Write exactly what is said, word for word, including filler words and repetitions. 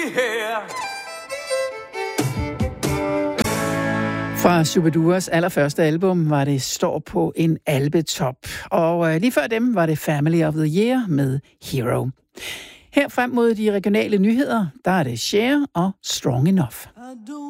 Fra Shubiduas allerførste album var det Står på en albetop. Og øh, lige før dem var det Family of the Year med Hero. Her frem mod de regionale nyheder, der er det Cher og Strong Enough.